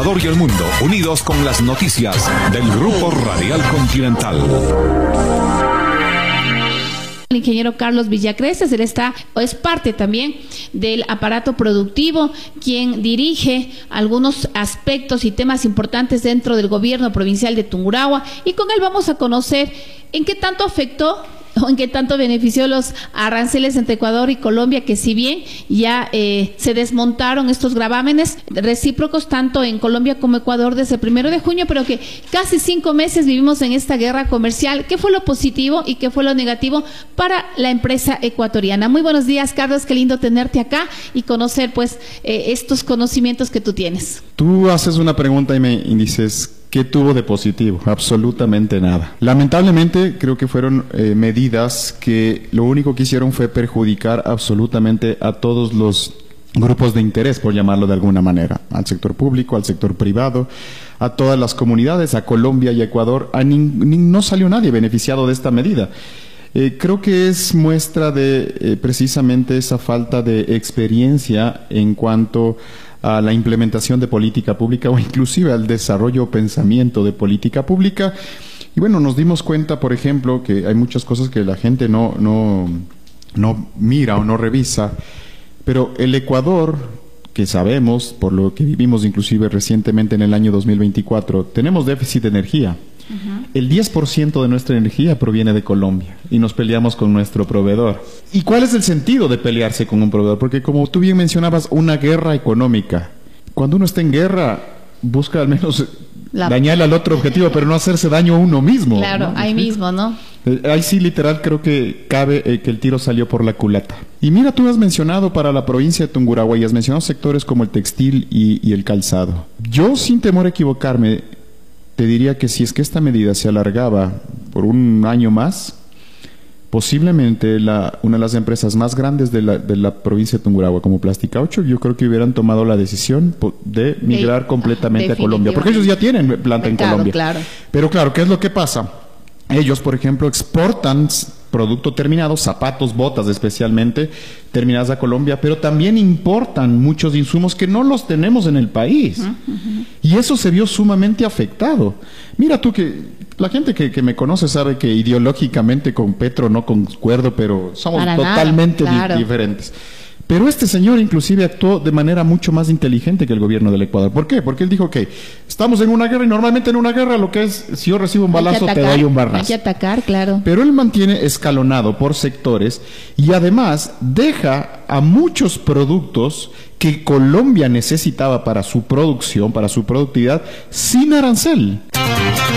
Ecuador y el mundo, unidos con las noticias del Grupo Radial Continental. El ingeniero Carlos Villacreces, él es parte también del aparato productivo, quien dirige algunos aspectos y temas importantes dentro del gobierno provincial de Tungurahua, y con él vamos a conocer en qué tanto afectó o en qué tanto benefició los aranceles entre Ecuador y Colombia, que si bien ya se desmontaron estos gravámenes recíprocos tanto en Colombia como Ecuador desde el 1 de junio, pero que casi 5 meses vivimos en esta guerra comercial. ¿Qué fue lo positivo y qué fue lo negativo para la empresa ecuatoriana? Muy buenos días, Carlos, qué lindo tenerte acá y conocer pues estos conocimientos que tú tienes. Tú haces una pregunta y me dices, ¿qué tuvo de positivo? Absolutamente nada. Lamentablemente, creo que fueron medidas que lo único que hicieron fue perjudicar absolutamente a todos los grupos de interés, por llamarlo de alguna manera, al sector público, al sector privado, a todas las comunidades, a Colombia y a Ecuador. No salió nadie beneficiado de esta medida. Creo que es muestra de precisamente esa falta de experiencia en cuanto a la implementación de política pública o inclusive al desarrollo o pensamiento de política pública. Y bueno, nos dimos cuenta, por ejemplo, que hay muchas cosas que la gente no mira o no revisa, pero el Ecuador, que sabemos, por lo que vivimos inclusive recientemente en el año 2024, tenemos déficit de energía. El 10% de nuestra energía proviene de Colombia y nos peleamos con nuestro proveedor. ¿Y cuál es el sentido de pelearse con un proveedor? Porque como tú bien mencionabas, una guerra económica. Cuando uno está en guerra, busca al menos dañar al otro objetivo, pero no hacerse daño a uno mismo. Claro, ¿no? ahí mismo, ¿no? Ahí sí, literal, creo que cabe que el tiro salió por la culata. Y mira, tú has mencionado para la provincia de Tungurahua y has mencionado sectores como el textil y el calzado. Yo, sin temor a equivocarme, te diría que si es que esta medida se alargaba por un año más, posiblemente una de las empresas más grandes de la provincia de Tungurahua, como Plástica 8, yo creo que hubieran tomado la decisión de migrar completamente a Colombia, porque ellos ya tienen planta en Colombia. Claro. Pero claro, ¿qué es lo que pasa? Ellos, por ejemplo, exportan producto terminado, zapatos, botas especialmente, terminadas a Colombia, pero también importan muchos insumos que no los tenemos en el país. Y eso se vio sumamente afectado. Mira tú que la gente que me conoce sabe que ideológicamente con Petro no concuerdo, pero somos totalmente diferentes. Pero este señor inclusive actuó de manera mucho más inteligente que el gobierno del Ecuador. ¿Por qué? Porque él dijo que estamos en una guerra y normalmente en una guerra lo que es, si yo recibo un balazo te doy un barrazo. Hay que atacar, claro. Pero él mantiene escalonado por sectores y además deja a muchos productos que Colombia necesitaba para su producción, para su productividad, sin arancel.